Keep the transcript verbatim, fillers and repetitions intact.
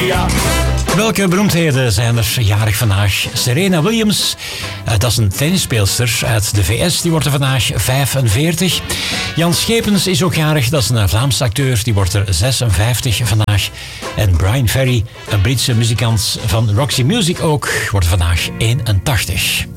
Maria. Welke beroemdheden zijn er jarig vandaag? Serena Williams, uh, dat is een tennisspeelster uit de V S, die wordt er vandaag vijfenveertig. Jan Schepens is ook jarig, dat is een Vlaamse acteur, die wordt er zesenvijftig vandaag. En Brian Ferry, een Britse muzikant van Roxy Music ook, wordt er vandaag eenentachtig.